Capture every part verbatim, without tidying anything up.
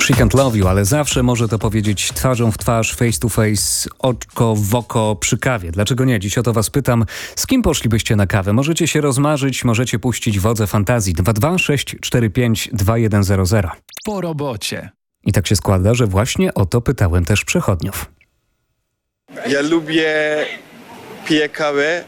She Can't Love You, ale zawsze może to powiedzieć twarzą w twarz, face to face, oczko w oko przy kawie. Dlaczego nie? Dziś o to was pytam. Z kim poszlibyście na kawę? Możecie się rozmarzyć, możecie puścić wodze fantazji. dwa dwa sześć cztery pięć dwa jeden zero zero. Po robocie. I tak się składa, że właśnie o to pytałem też przechodniów. Ja lubię piję kawę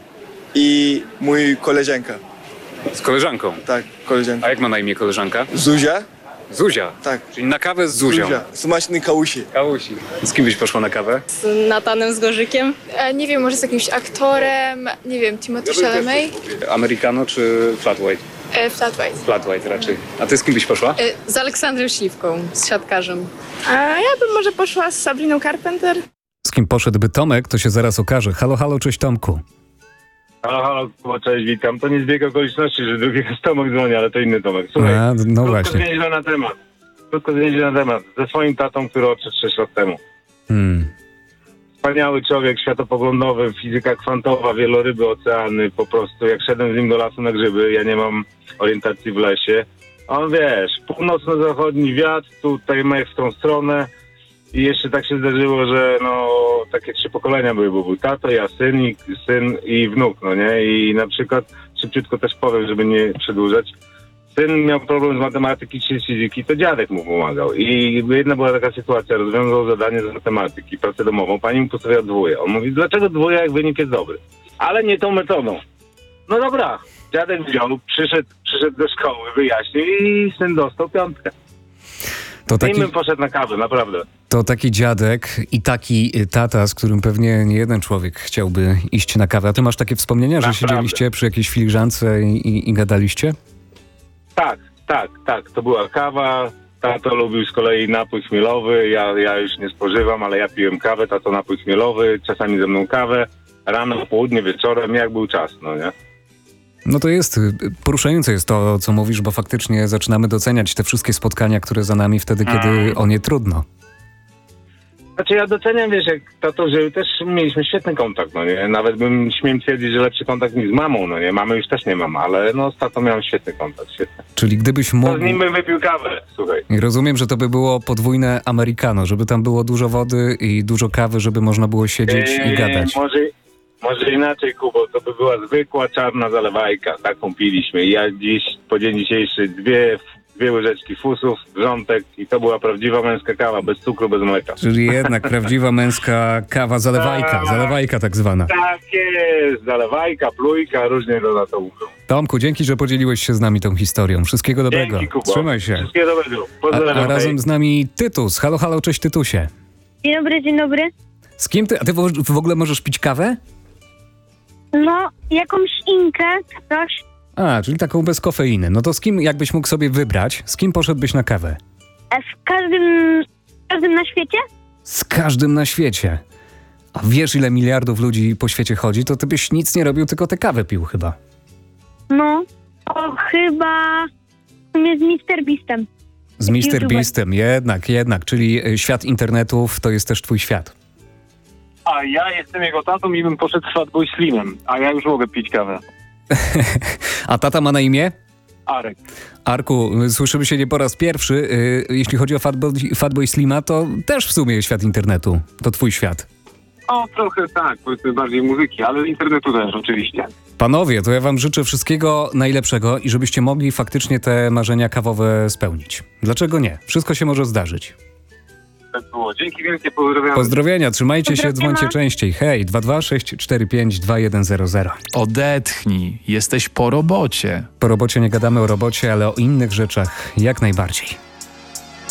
i mój koleżanka. Z koleżanką? Tak, koleżanka. A jak ma na imię koleżanka? Zuzia? Zuzia? Tak. Czyli na kawę z Zuzią? Zuzia. Smaczny kałusi. Kałusi. Z kim byś poszła na kawę? Z Natanem z Gorzykiem. E, nie wiem, może z jakimś aktorem, nie wiem, Timothée Chalamet. Americano czy flat white? E, Flat White. Flat white raczej. A ty z kim byś poszła? E, Z Aleksandrem Śliwką, z siatkarzem. A ja bym może poszła z Sabriną Carpenter. Z kim poszedłby Tomek, to się zaraz okaże. Halo, halo, cześć Tomku. Halo, halo, Kuba, cześć, witam. To nie zbieg okoliczności, że drugi raz Tomek dzwoni, ale to inny Tomek. Słuchaj, A, no krótko właśnie. zwięźle na temat. Krótko zwięźle na temat. Ze swoim tatą, który odszedł sześć lat temu. Hmm. Wspaniały człowiek, światopoglądowy, fizyka kwantowa, wieloryby, oceany, po prostu. Jak szedłem z nim do lasu na grzyby, ja nie mam orientacji w lesie. A on, wiesz, północno-zachodni wiatr, tutaj mech w tą stronę. I jeszcze tak się zdarzyło, że no takie trzy pokolenia były, bo był tato, ja syn i syn i wnuk, no nie? I na przykład, szybciutko też powiem, żeby nie przedłużać, syn miał problem z matematyki czy z fizyki, to dziadek mu pomagał. I jedna była taka sytuacja, rozwiązał zadanie z matematyki, pracę domową, pani mu postawiła dwóje. On mówi, dlaczego dwóje, jak wynik jest dobry? Ale nie tą metodą. No dobra, dziadek wziął, przyszedł, przyszedł do szkoły, wyjaśnił i syn dostał piątkę. To I taki, bym poszedł na kawę, naprawdę. to taki dziadek i taki tata, z którym pewnie nie jeden człowiek chciałby iść na kawę. A ty masz takie wspomnienia, że Naprawdę. siedzieliście przy jakiejś filiżance i, i, i gadaliście? Tak, tak, tak. To była kawa. Tato lubił z kolei napój chmielowy. Ja, ja już nie spożywam, ale ja piłem kawę. Tato napój chmielowy, czasami ze mną kawę. Rano, południe, wieczorem, jak był czas, no nie? No to jest, y, poruszające jest to, co mówisz, bo faktycznie zaczynamy doceniać te wszystkie spotkania, które za nami wtedy, kiedy o nie trudno. Znaczy ja doceniam, wiesz, jak tato żył, też mieliśmy świetny kontakt, no nie? Nawet bym śmiem twierdzić, że lepszy kontakt niż z mamą, no nie? Mamy już też nie mam, ale no z tatą miałem świetny kontakt, świetny. Czyli gdybyś To mógł... z nim bym wypił kawę, słuchaj. I rozumiem, że to by było podwójne americano, żeby tam było dużo wody i dużo kawy, żeby można było siedzieć i Eee, gadać. Może, może inaczej, Kubo, to by była zwykła czarna zalewajka, taką piliśmy. Ja dziś, po dzień dzisiejszy, dwie, dwie łyżeczki fusów, wrzątek i to była prawdziwa męska kawa, bez cukru, bez mleka. Czyli jednak prawdziwa męska kawa, zalewajka, Tak. zalewajka tak zwana. Tak jest, zalewajka, plujka, różnie to na to mówią. Tomku, dzięki, że podzieliłeś się z nami tą historią. Wszystkiego dobrego. Dzięki, Kubo. Trzymaj się. Wszystkiego dobrego. A, Pozdrawiam. a razem z nami Tytus. Halo, halo, cześć Tytusie. Dzień dobry, dzień dobry. Z kim ty, a ty w, w ogóle możesz pić kawę? No, jakąś inkę, coś. A, czyli taką bez kofeiny. No to z kim, jakbyś mógł sobie wybrać, z kim poszedłbyś na kawę? E, z każdym, z każdym na świecie? Z każdym na świecie. A wiesz, ile miliardów ludzi po świecie chodzi, to ty byś nic nie robił, tylko tę kawę pił chyba. No, to chyba w sumie z mister Beastem. Z mister YouTuber. Beastem, jednak, jednak. Czyli y, świat internetów to jest też twój świat. A ja jestem jego tatą i bym poszedł z Fatboy Slimem, a ja już mogę pić kawę. A tata ma na imię? Arek. Arku, słyszymy się nie po raz pierwszy. Y, jeśli chodzi o Fatboy, Fatboy Slima, to też w sumie świat internetu. To twój świat. O, trochę tak, powiedzmy bardziej muzyki, ale internetu też oczywiście. Panowie, to ja wam życzę wszystkiego najlepszego i żebyście mogli faktycznie te marzenia kawowe spełnić. Dlaczego nie? Wszystko się może zdarzyć. Tak było. Dzięki wielkie, pozdrawiam. Pozdrowienia, trzymajcie się, Pozdrawiam. dzwońcie częściej. Hej, dwa dwa sześć cztery pięć dwa jeden zero zero. Odetchnij, jesteś po robocie. Po robocie nie gadamy o robocie, ale o innych rzeczach jak najbardziej.